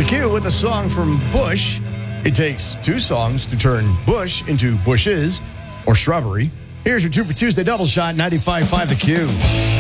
The Q with a song from Bush. It takes two songs to turn Bush into Bushes or Shrubbery. Here's your 2 for Tuesday double shot, 95.5 The Q.